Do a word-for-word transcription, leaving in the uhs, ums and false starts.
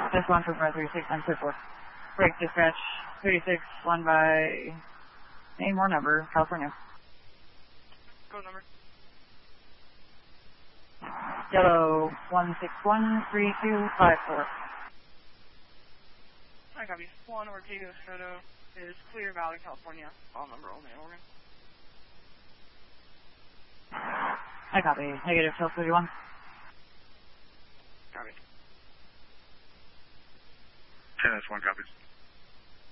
This one for five three six nine two four. Break dispatch thirty-six, one by name or number, California. Code number. Yellow one six one three two five four. I copy. One Ortega Soto is Clear Valley, California. All number only, Oregon. I copy. Negative Hill thirty-one. Copy. ten S one copies.